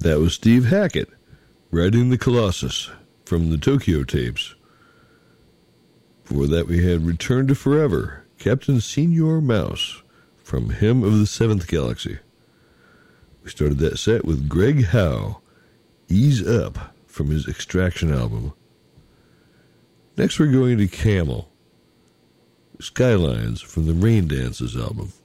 That was Steve Hackett, riding the Colossus from the Tokyo tapes. Before that, we had Return to Forever, Captain Senior Mouse, from Hymn of the Seventh Galaxy. We started that set with Greg Howe, Ease Up, from his Extraction album. Next, we're going to Camel, Skylines, from the Rain Dances album.